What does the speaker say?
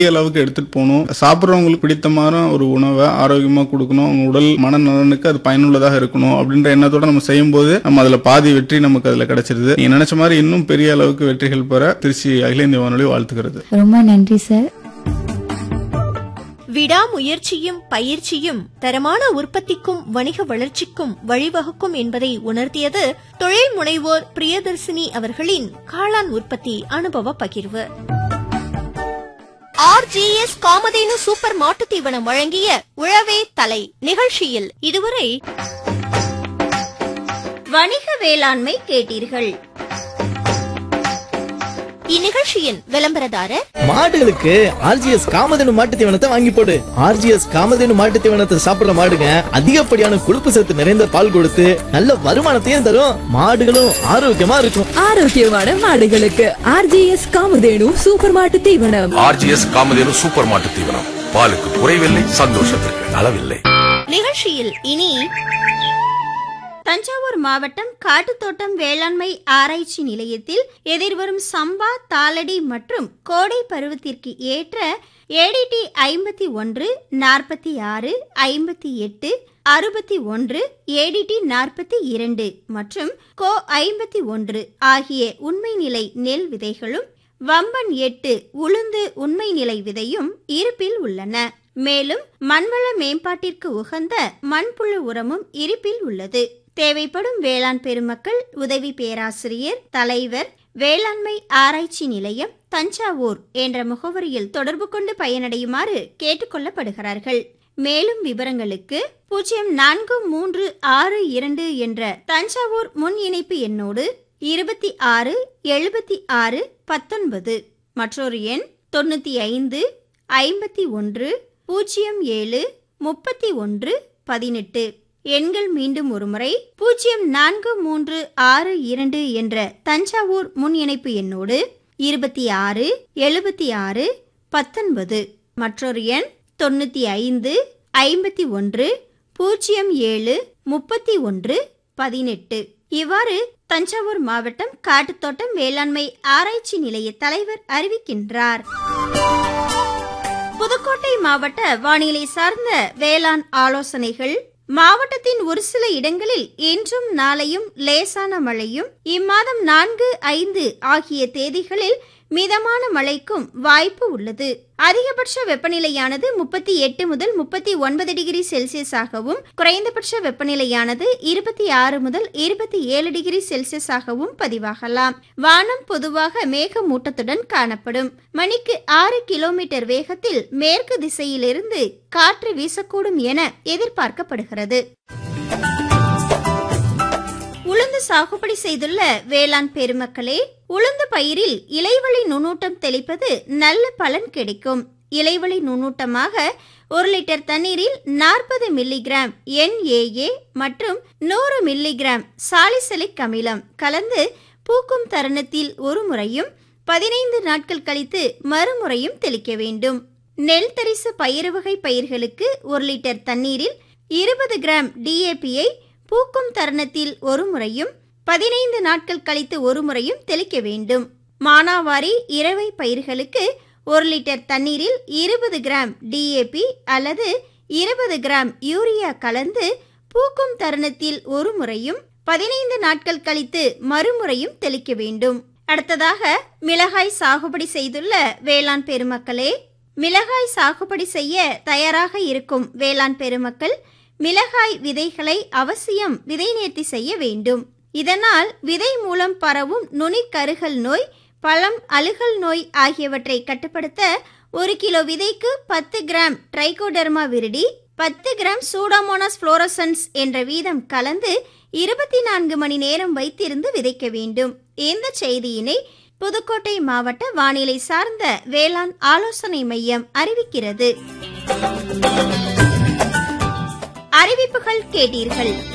அளவுக்கு எடுத்துட்டு போகணும். சாப்பிட்றவங்களுக்கு பிடித்தமான ஒரு உணவை ஆரோக்கியமா கொடுக்கணும். அவங்க உடல் மனநலனுக்கு அது பயனுள்ளதாக இருக்கணும் அப்படின்ற எண்ணத்தோட நம்ம செய்யும்போது நம்ம அதுல பாதி வெற்றி நமக்கு அதுல கிடைச்சிருது. நீங்க நினைச்ச மாதிரி இன்னும் பெரிய அளவுக்கு வெற்றிகள் பெற திருச்சி அகில இந்திய வானொலி வாழ்த்துக்கிறது. ரொம்ப நன்றி சார். விடாமுயற்சியும் பயிற்சியும் தரமான உற்பத்திக்கும் வணிக வளர்ச்சிக்கும் வழிவகுக்கும் என்பதை உணர்த்தியது தொழில் முனைவோர் பிரியதர்சினி அவர்களின் காளான் உற்பத்தி அனுபவ பகிர்வு. RGS காமதேனு சூப்பர் மாட்டுத் தீவனம் வழங்கிய உழவே தலை நிகழ்ச்சியில் இதுவரை வணிக வேளாண்மை கேட்டீர்கள். இந்நிகழ்ச்சியின் விளம்பரதாரர் மாடுகளுக்கு RGS காமதேனு மாட்டு தீவனத்தை வாங்கி போடு. RGS காமதேனு மாட்டு தீவனத்தை சாப்பிடுற மாடுங்க அதிகப்படியான கொழுப்பு சத்து நிறைந்த பால் கொடுத்து நல்ல வருமானத்தையும் தரும். மாடுகளும் ஆரோக்கியமா இருக்கும். ஆரோக்கியமான மாடுகளுக்கு RGS காமதேனு சூப்பர் மாட்டு தீவனம். RGS காமதேனு சூப்பர் மாட்டு தீவனம். பாலுக்கு குறைவில்லை, சந்தோஷத்திற்கு அளவில்லை. நிகழ்ச்சியில் இனி தஞ்சாவூர் மாவட்டம் காட்டுத்தோட்டம் வேளாண்மை ஆராய்ச்சி நிலையத்தில் எதிர்வரும் சம்பா, தாளடி மற்றும் கோடை பருவத்திற்கு ஏற்ற ADT 51, 46, 58, 61, ADT 42 மற்றும் கோ 51 ஆகிய உண்மை நிலை நெல் விதைகளும் வம்பன் 8 உளுந்து உண்மை நிலை விதையும் இருப்பில் உள்ளன. மேலும் மண்வள மேம்பாட்டிற்கு உகந்த மண்புழு உரமும் இருப்பில் உள்ளது. தேவைப்படும் வேளாண் பெருமக்கள் உதவி பேராசிரியர், தலைவர், வேளாண்மை ஆராய்ச்சி நிலையம், தஞ்சாவூர் என்ற முகவரியில் தொடர்பு கொண்டு பயனடையுமாறு கேட்டுக்கொள்ளப்படுகிறார்கள். மேலும் விவரங்களுக்கு 0436 என்ற தஞ்சாவூர் முன் இணைப்பு எண்ணோடு 26 76 19 மற்றொரு எண் 95 51 07 31 18 எண்கள் மீண்டும் ஒருமுறை 0436 என்ற தஞ்சாவூர் முன் இணைப்பு எண்ணோடு 26 76 19 மற்றொரு எண் 95 51 07 31 18. இவ்வாறு தஞ்சாவூர் மாவட்டம் காட்டுத்தோட்டம் வேளாண்மை ஆராய்ச்சி நிலைய தலைவர் அறிவிக்கின்றார். புதுக்கோட்டை மாவட்ட வானிலை சார்ந்த வேளாண் ஆலோசனைகள். மாவட்டத்தின் ஒரு சில இடங்களில் இன்றும் நாளையும் லேசான மழையும், இம்மாதம் 4, 5 ஆகிய தேதிகளில் மிதமான மழைக்கும் வாய்ப்பு உள்ளது. அதிகபட்ச வெப்பநிலையானது 38 முதல் 39 டிகிரி செல்சியஸாகவும், குறைந்தபட்ச வெப்பநிலையானது 26 முதல் 27 டிகிரி செல்சியஸாகவும் பதிவாகலாம். வானம் பொதுவாக மேகமூட்டத்துடன் காணப்படும். மணிக்கு 6 கிலோமீட்டர் வேகத்தில் மேற்கு திசையிலிருந்து காற்று வீசக்கூடும் என எதிர்பார்க்கப்படுகிறது. உளுந்து சாகுபடி செய்துள்ள வேளாண் பெருமக்களே, உளுந்து பயிரில் இலைவழி நுண்ணூட்டம் தெளிப்பது நல்ல பலன் கிடைக்கும். இலைவழி நுண்ணூட்டமாக 1 லிட்டர் தண்ணீரில் 40 மில்லிகிராம் NAA மற்றும் 100 மில்லிகிராம் சாலிசிலிக் அமிலம் கலந்து பூக்கும் தருணத்தில் ஒரு முறையும் 15 நாட்கள் கழித்து மறுமுறையும் தெளிக்க வேண்டும். நெல் தரிசு பயிறு வகை பயிர்களுக்கு 1 லிட்டர் தண்ணீரில் 20 கிராம் DAPயை பூக்கும் தருணத்தில் ஒரு முறையும் 15 நாட்கள் கழித்து ஒரு முறையும் தெளிக்க வேண்டும். மானாவாரி இரவை பயிர்களுக்கு 1 லிட்டர் தண்ணீரில் 20 கிராம் DAP அல்லது 20 கிராம் யூரியா கலந்து பூக்கும் தருணத்தில் ஒரு முறையும் 15 நாட்கள் கழித்து மறுமுறையும் தெளிக்க வேண்டும். அடுத்ததாக மிளகாய் சாகுபடி செய்துள்ள வேளாண் பெருமக்களே, மிளகாய் சாகுபடி செய்ய தயாராக இருக்கும் வேளாண் பெருமக்கள் மிளகாய் விதைகளை அவசியம் விதை நேர்த்தி செய்ய வேண்டும். இதனால் விதை மூலம் பரவும் நுனிக்கருகல் நோய், பழம் அழுகல் நோய் ஆகியவற்றை கட்டுப்படுத்த 1 கிலோ விதைக்கு 10 gram Trichoderma viride, 10 gram Pseudomonas fluorescence என்ற வீதம் கலந்து 24 மணி நேரம் வைத்திருந்து விதைக்க வேண்டும். இந்த செய்தியினை புதுக்கோட்டை மாவட்ட வானிலை சார்ந்த வேளாண் ஆலோசனை மையம் அறிவிக்கிறது. அறிவிப்புகள் கேட்டீர்கள்.